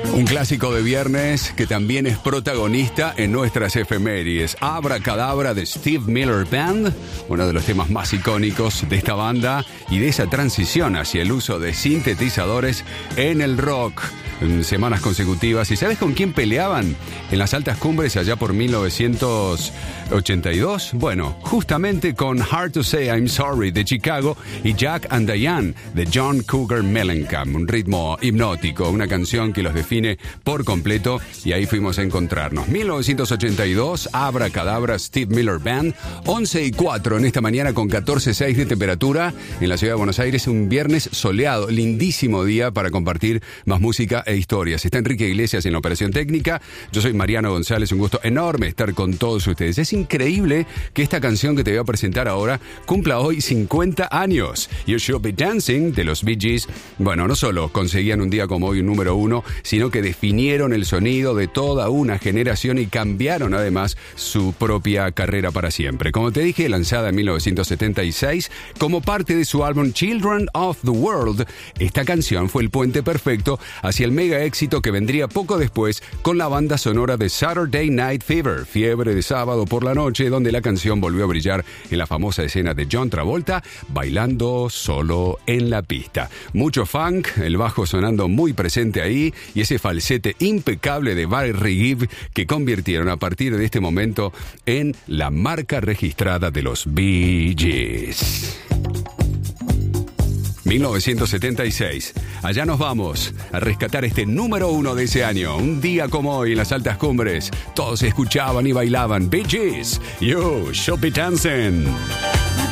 Un clásico de viernes que también es protagonista en nuestras efemérides. Abracadabra de Steve Miller Band, uno de los temas más icónicos de esta banda y de esa transición hacia el uso de sintetizadores en el rock. En semanas consecutivas. ¿Y sabes con quién peleaban en las altas cumbres allá por 1982? Bueno, justamente con Hard to Say I'm Sorry de Chicago y Jack and Diane de John Cougar Mellencamp. Un ritmo hipnótico, una canción que los define por completo y ahí fuimos a encontrarnos. 1982, Abracadabra, Steve Miller Band, 11:04 en esta mañana con 14:6 de temperatura en la ciudad de Buenos Aires. Un viernes soleado, lindísimo día para compartir más música e historias. Está Enrique Iglesias en la operación técnica. Yo soy Mariano González. Un gusto enorme estar con todos ustedes. Es increíble que esta canción que te voy a presentar ahora cumpla hoy 50 años. You Should Be Dancing de los Bee Gees. Bueno, no solo conseguían un día como hoy un número 1, sino que definieron el sonido de toda una generación y cambiaron además su propia carrera para siempre. Como te dije, lanzada en 1976 como parte de su álbum Children of the World, esta canción fue el puente perfecto hacia el mega éxito que vendría poco después con la banda sonora de Saturday Night Fever, Fiebre de Sábado por la Noche, donde la canción volvió a brillar en la famosa escena de John Travolta bailando solo en la pista. Mucho funk, el bajo sonando muy presente ahí y ese falsete impecable de Barry Gibb que convirtieron a partir de este momento en la marca registrada de los Bee Gees. 1976. Allá nos vamos a rescatar este número 1 de ese año. Un día como hoy en las altas cumbres, todos escuchaban y bailaban Bee Gees, You Should Be Dancing.